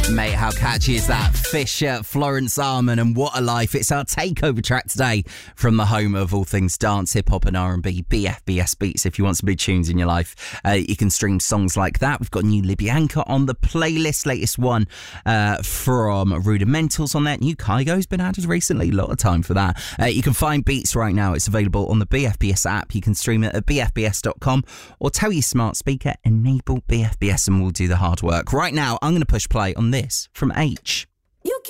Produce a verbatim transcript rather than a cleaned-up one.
Mate, how catchy is that? Fisher, Florence Arman, and What a Life. It's our takeover track today from the home of all things dance, hip-hop and R and B, B F B S Beats. If you want some big tunes in your life, uh, you can stream songs like that. We've got new Libyanka on the playlist, latest one uh, from Rudimentals on that. New Kygo's been added recently, a lot of time for that. Uh, you can find Beats right now. It's available on the B F B S app. You can stream it at b f b s dot com or tell your smart speaker, enable B F B S, and we'll do the hard work. Right now, I'm going to push play on this from H.